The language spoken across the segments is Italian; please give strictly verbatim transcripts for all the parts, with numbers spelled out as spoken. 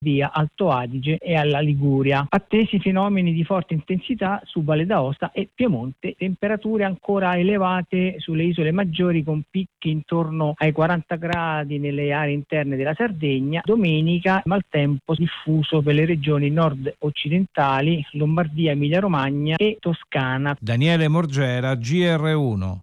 Lombardia, Alto Adige e alla Liguria. Attesi fenomeni di forte intensità su Valle d'Aosta e Piemonte, temperature ancora elevate sulle isole maggiori con picchi intorno ai quaranta gradi nelle aree interne della Sardegna. Domenica maltempo diffuso per le regioni nord-occidentali, Lombardia, Emilia-Romagna e Toscana. Daniele Morgera, G R uno.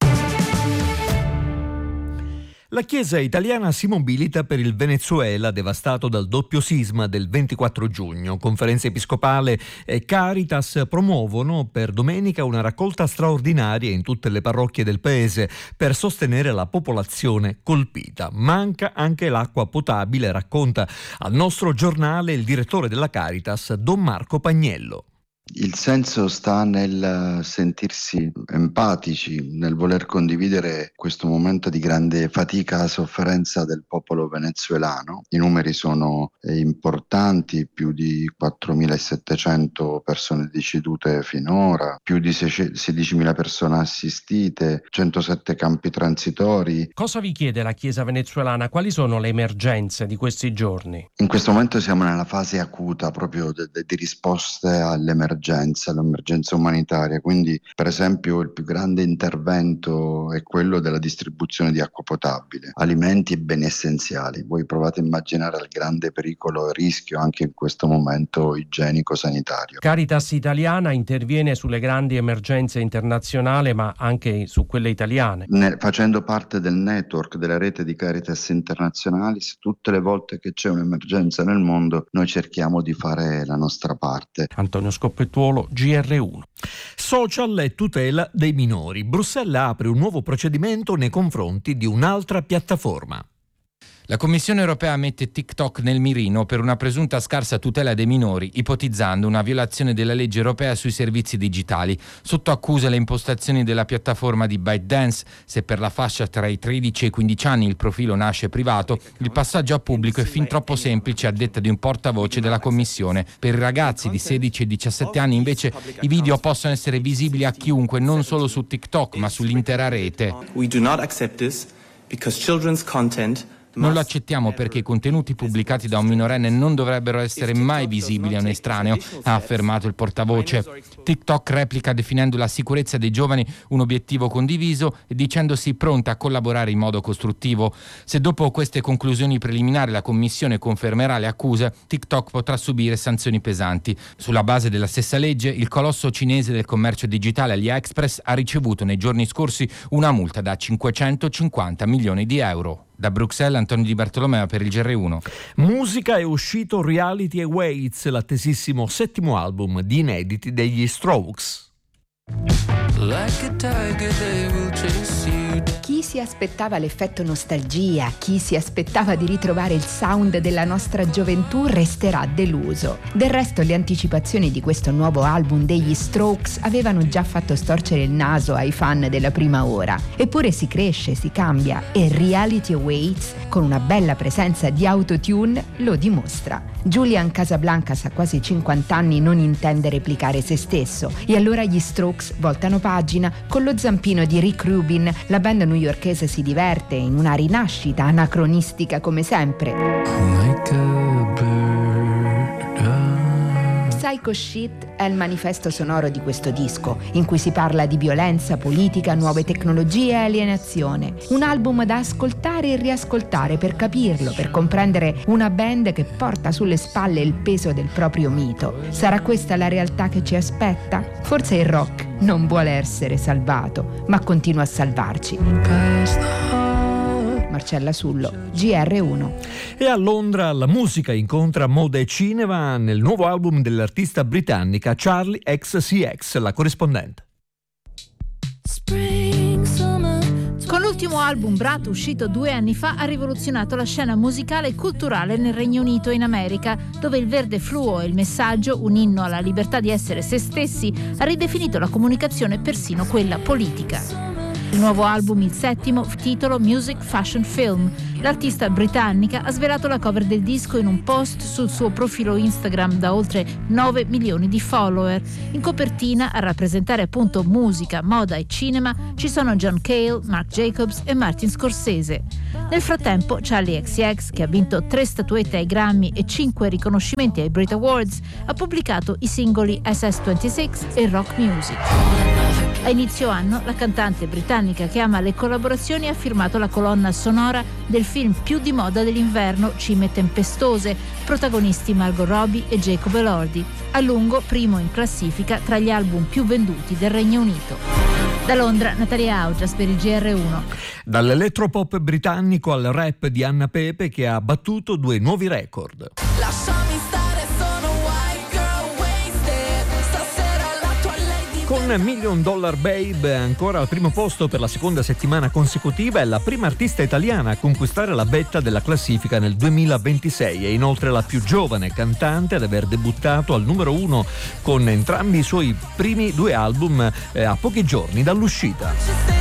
La Chiesa italiana si mobilita per il Venezuela devastato dal doppio sisma del ventiquattro giugno. Conferenza Episcopale e Caritas promuovono per domenica una raccolta straordinaria in tutte le parrocchie del paese per sostenere la popolazione colpita. Manca anche l'acqua potabile, racconta al nostro giornale il direttore della Caritas, Don Marco Pagnello. Il senso sta nel sentirsi empatici, nel voler condividere questo momento di grande fatica e sofferenza del popolo venezuelano. I numeri sono importanti, più di quattromilasettecento persone decedute finora, più di sedicimila persone assistite, centosette campi transitori. Cosa vi chiede la Chiesa venezuelana? Quali sono le emergenze di questi giorni? In questo momento siamo nella fase acuta proprio de- de- di risposte alle emergenze. l'emergenza umanitaria, quindi per esempio il più grande intervento è quello della distribuzione di acqua potabile, alimenti e beni essenziali. Voi provate a immaginare il grande pericolo e rischio anche in questo momento igienico-sanitario. Caritas italiana interviene sulle grandi emergenze internazionali ma anche su quelle italiane. Ne, facendo parte del network della rete di Caritas internazionali, tutte le volte che c'è un'emergenza nel mondo noi cerchiamo di fare la nostra parte. Antonio Scoppettuolo, G R uno. Social e tutela dei minori. Bruxelles apre un nuovo procedimento nei confronti di un'altra piattaforma. La Commissione europea mette TikTok nel mirino per una presunta scarsa tutela dei minori, ipotizzando una violazione della legge europea sui servizi digitali. Sotto accusa le impostazioni della piattaforma di ByteDance. Se per la fascia tra i tredici e i quindici anni il profilo nasce privato, il passaggio a pubblico è fin troppo semplice, a detta di un portavoce della Commissione. Per i ragazzi di sedici e diciassette anni invece i video possono essere visibili a chiunque, non solo su TikTok ma sull'intera rete. We do not accept this because children's content Non lo accettiamo perché i contenuti pubblicati da un minorenne non dovrebbero essere mai visibili a un estraneo, ha affermato il portavoce. TikTok replica definendo la sicurezza dei giovani un obiettivo condiviso e dicendosi pronta a collaborare in modo costruttivo. Se dopo queste conclusioni preliminari la Commissione confermerà le accuse, TikTok potrà subire sanzioni pesanti. Sulla base della stessa legge, il colosso cinese del commercio digitale AliExpress ha ricevuto nei giorni scorsi una multa da cinquecentocinquanta milioni di euro. Da Bruxelles, Antonio Di Bartolomeo per il G R uno. Musica, è uscito Reality Awaits, l'attesissimo settimo album di inediti degli Strokes. Chi si aspettava l'effetto nostalgia, chi si aspettava di ritrovare il sound della nostra gioventù resterà deluso. Del resto le anticipazioni di questo nuovo album degli Strokes avevano già fatto storcere il naso ai fan della prima ora. Eppure si cresce, si cambia e Reality Awaits, con una bella presenza di autotune, lo dimostra. Julian Casablancas a quasi cinquanta anni non intende replicare se stesso e allora gli Strokes voltano pagina. Con lo zampino di Rick Rubin la band newyorkese si diverte in una rinascita anacronistica come sempre. Like a bird. Psycho Shit è il manifesto sonoro di questo disco, in cui si parla di violenza, politica, nuove tecnologie e alienazione. Un album da ascoltare e riascoltare per capirlo, per comprendere una band che porta sulle spalle il peso del proprio mito. Sarà questa la realtà che ci aspetta? Forse il rock non vuole essere salvato, ma continua a salvarci. Marcella Sullo, G R uno. E a Londra la musica incontra moda e cinema nel nuovo album dell'artista britannica Charli X C X, la corrispondente. Con l'ultimo album Brat, uscito due anni fa, ha rivoluzionato la scena musicale e culturale nel Regno Unito e in America, dove il verde fluo e il messaggio, un inno alla libertà di essere se stessi, ha ridefinito la comunicazione, persino quella politica. Il nuovo album, il settimo, titolo Music Fashion Film. L'artista britannica ha svelato la cover del disco in un post sul suo profilo Instagram da oltre nove milioni di follower. In copertina, a rappresentare appunto musica, moda e cinema, ci sono John Cale, Marc Jacobs e Martin Scorsese. Nel frattempo, Charli X C X, che ha vinto tre statuette ai Grammy e cinque riconoscimenti ai Brit Awards, ha pubblicato i singoli S S ventisei e Rock Music. A inizio anno, la cantante britannica che ama le collaborazioni ha firmato la colonna sonora del film più di moda dell'inverno, Cime tempestose, protagonisti Margot Robbie e Jacob Elordi, a lungo primo in classifica tra gli album più venduti del Regno Unito. Da Londra, Natalia Augias per il G R uno. Dall'elettropop britannico al rap di Anna Pepe, che ha battuto due nuovi record. Lasciami stare, sono white girl wasted. Stasera la tua lady. Con Million Dollar Babe ancora al primo posto per la seconda settimana consecutiva, è la prima artista italiana a conquistare la vetta della classifica nel duemilaventisei. È inoltre la più giovane cantante ad aver debuttato al numero uno con entrambi i suoi primi due album eh, a pochi giorni dall'uscita.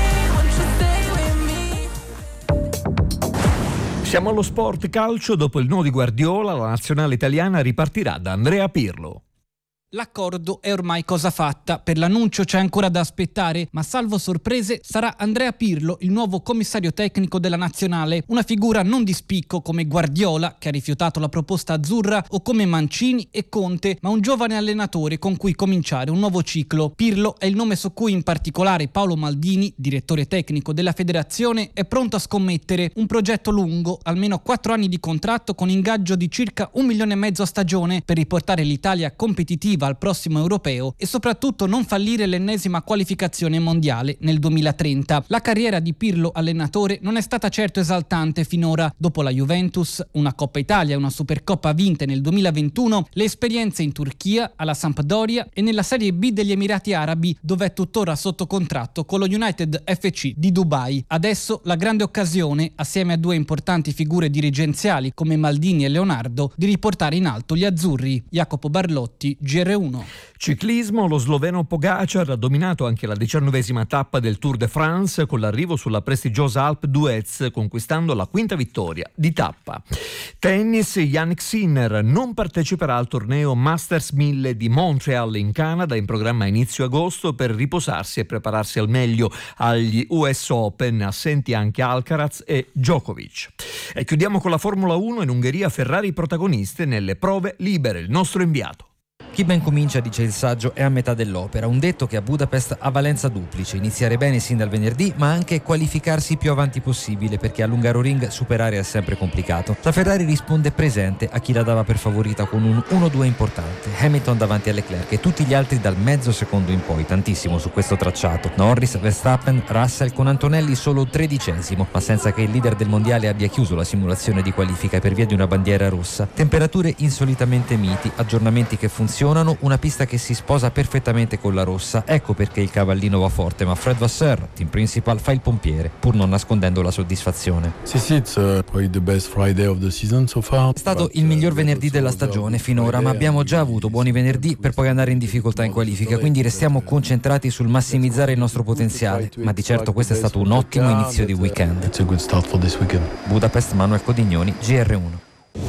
Siamo allo sport calcio. Dopo il no di Guardiola, la nazionale italiana ripartirà da Andrea Pirlo. L'accordo è ormai cosa fatta, per l'annuncio c'è ancora da aspettare, ma salvo sorprese sarà Andrea Pirlo il nuovo commissario tecnico della nazionale, una figura non di spicco come Guardiola, che ha rifiutato la proposta azzurra, o come Mancini e Conte, ma un giovane allenatore con cui cominciare un nuovo ciclo. Pirlo è il nome su cui in particolare Paolo Maldini, direttore tecnico della federazione, è pronto a scommettere. Un progetto lungo, almeno quattro anni di contratto con ingaggio di circa un milione e mezzo a stagione per riportare l'Italia competitiva al prossimo europeo e soprattutto non fallire l'ennesima qualificazione mondiale nel duemilatrenta. La carriera di Pirlo allenatore non è stata certo esaltante finora. Dopo la Juventus, una Coppa Italia e una Supercoppa vinte nel duemilaventuno, le esperienze in Turchia, alla Sampdoria e nella Serie B degli Emirati Arabi, dove è tuttora sotto contratto con lo United F C di Dubai. Adesso la grande occasione, assieme a due importanti figure dirigenziali come Maldini e Leonardo, di riportare in alto gli azzurri. Jacopo Barlotti, G R uno. Ciclismo, lo sloveno Pogacar ha dominato anche la diciannovesima tappa del Tour de France con l'arrivo sulla prestigiosa Alpe d'Huez, conquistando la quinta vittoria di tappa. Tennis, Jannik Sinner non parteciperà al torneo Masters mille di Montreal in Canada, in programma a inizio agosto, per riposarsi e prepararsi al meglio agli U S Open, assenti anche Alcaraz e Djokovic. E chiudiamo con la Formula uno. In Ungheria Ferrari protagoniste nelle prove libere. Il nostro inviato. Chi ben comincia, dice il saggio, è a metà dell'opera, un detto che a Budapest ha valenza duplice: iniziare bene sin dal venerdì, ma anche qualificarsi più avanti possibile, perché a Hungaroring superare è sempre complicato. La Ferrari risponde presente a chi la dava per favorita con un uno due importante, Hamilton davanti a Leclerc e tutti gli altri dal mezzo secondo in poi, tantissimo su questo tracciato. Norris, Verstappen, Russell, con Antonelli solo tredicesimo, ma senza che il leader del mondiale abbia chiuso la simulazione di qualifica per via di una bandiera rossa. Temperature insolitamente miti, aggiornamenti che funzionano, una pista che si sposa perfettamente con la rossa. Ecco perché il cavallino va forte, ma Fred Vasseur, team principal, fa il pompiere, pur non nascondendo la soddisfazione. Sì, sì, it's uh, probably the best Friday of the season so far. È stato il miglior venerdì della stagione finora, ma abbiamo già avuto buoni venerdì per poi andare in difficoltà in qualifica, quindi restiamo concentrati sul massimizzare il nostro potenziale, ma di certo questo è stato un ottimo inizio di weekend. It's a good start for this weekend. Budapest, Manuel Codignoni, G R uno.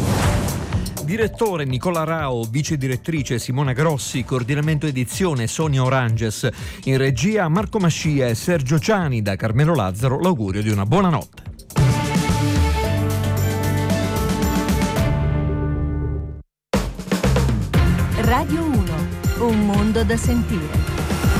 Direttore Nicola Rao, vice direttrice Simona Grossi, coordinamento edizione Sonia Oranges, in regia Marco Mascia e Sergio Ciani. Da Carmelo Lazzaro l'augurio di una buona notte. Radio uno, un mondo da sentire.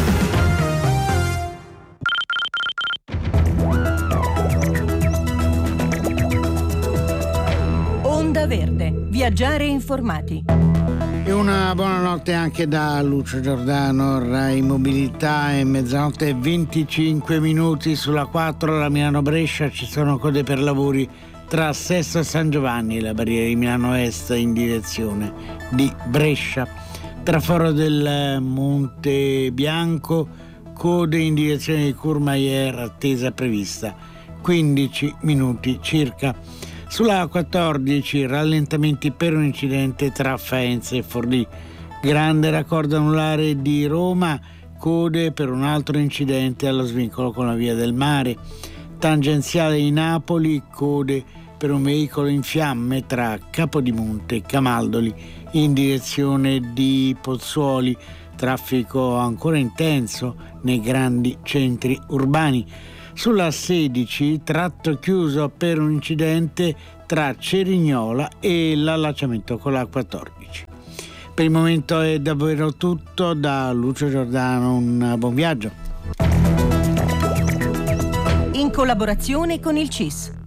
Onda Verde, viaggiare informati. E una buonanotte anche da Lucio Giordano. Rai Mobilità, è mezzanotte e venticinque minuti. Sulla quattro la Milano-Brescia ci sono code per lavori tra Sesto e San Giovanni, la barriera di Milano Est in direzione di Brescia. Traforo del Monte Bianco, code in direzione di Courmayeur, attesa prevista quindici minuti circa. Sulla quattordici rallentamenti per un incidente tra Faenza e Forlì. Grande raccordo anulare di Roma code per un altro incidente allo svincolo con la Via del Mare. Tangenziale di Napoli, code per un veicolo in fiamme tra Capodimonte e Camaldoli in direzione di Pozzuoli. Traffico ancora intenso nei grandi centri urbani. Sulla sedici, tratto chiuso per un incidente tra Cerignola e l'allacciamento con la quattordici. Per il momento è davvero tutto. Da Lucio Giordano un buon viaggio. In collaborazione con il C I S.